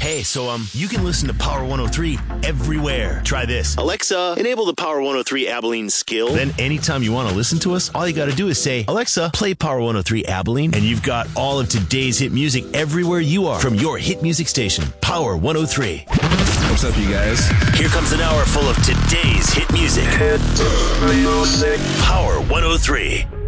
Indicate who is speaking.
Speaker 1: Hey, so you can listen to Power 103 everywhere. Try this.
Speaker 2: Alexa, enable the Power 103 Abilene skill.
Speaker 1: Then anytime you want to listen to us, all you got to do is say, Alexa, play Power 103 Abilene, and you've got all of today's hit music everywhere you are from your hit music station, Power 103.
Speaker 3: What's up, you guys?
Speaker 1: Here comes an hour full of today's hit music. Power 103.